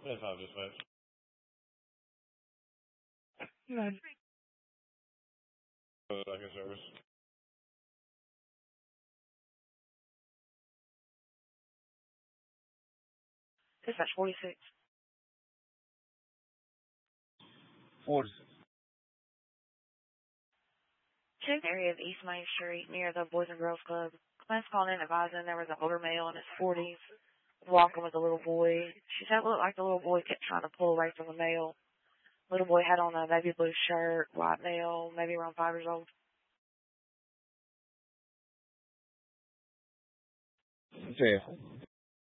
That's not dispatch. Second service. Dispatch 46. 46. Check the area of East Main Street near the Boys and Girls Club. Client's calling in advising there was an older male in his 40s walking with a little boy. She said it looked like the little boy kept trying to pull away from the male. Little boy had on a navy blue shirt, white male, maybe around 5 years old. Okay.